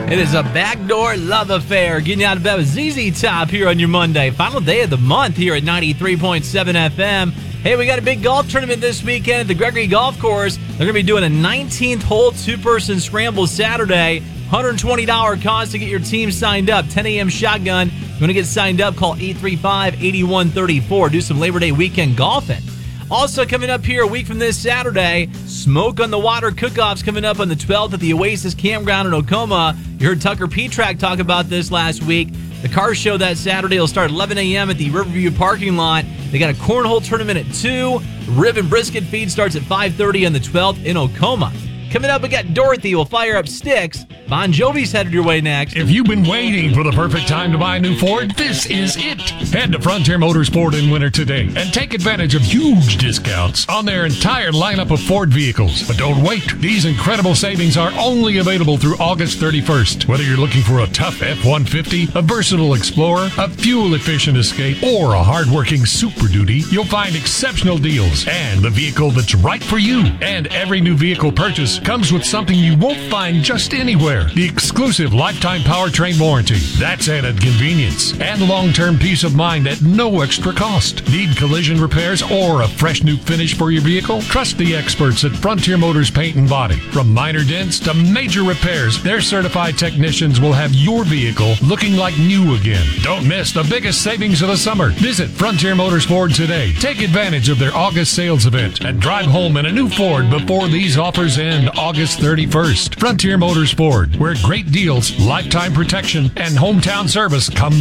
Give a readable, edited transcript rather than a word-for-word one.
It is a backdoor love affair. Getting you out of bed with ZZ Top here on your Monday. Final day of the month here at 93.7 FM. Hey, we got a big golf tournament this weekend at the Gregory Golf Course. They're going to be doing a 19th hole two-person scramble Saturday. $120 cost to get your team signed up. 10 a.m. shotgun. If you want to get signed up, call 835-8134. Do some Labor Day weekend golfing. Also coming up here a week from this Saturday, Smoke on the Water Cook-Off's coming up on the 12th at the Oasis Campground in Oklahoma. You heard Tucker Petrak talk about this last week. The car show that Saturday will start at 11 a.m. at the Riverview parking lot. They got a cornhole tournament at 2. Rib and brisket feed starts at 5:30 on the 12th in Oklahoma. Coming up, we got Dorothy will fire up sticks. Bon Jovi's headed your way next. If you've been waiting for the perfect time to buy a new Ford, this is it. Head to Frontier Motors Ford in Winter today and take advantage of huge discounts on their entire lineup of Ford vehicles. But don't wait. These incredible savings are only available through August 31st. Whether you're looking for a tough F-150, a versatile Explorer, a fuel-efficient Escape, or a hard-working Super Duty, you'll find exceptional deals and the vehicle that's right for you. And every new vehicle purchase comes with something you won't find just anywhere. The exclusive lifetime powertrain warranty. That's added convenience and long-term peace of mind at no extra cost. Need collision repairs or a fresh new finish for your vehicle? Trust the experts at Frontier Motors Paint and Body. From minor dents to major repairs, their certified technicians will have your vehicle looking like new again. Don't miss the biggest savings of the summer. Visit Frontier Motors Ford today. Take advantage of their August sales event and drive home in a new Ford before these offers end August 31st. Frontier Motors Ford, where great deals, lifetime protection, and hometown service come